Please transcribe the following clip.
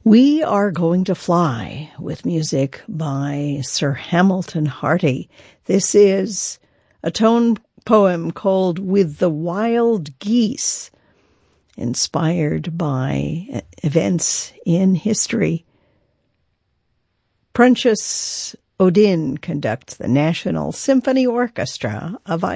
We are going to fly with music by Sir Hamilton Harty. This is a tone poem called With the Wild Geese, inspired by events in history. Prentious Odin conducts the National Symphony Orchestra of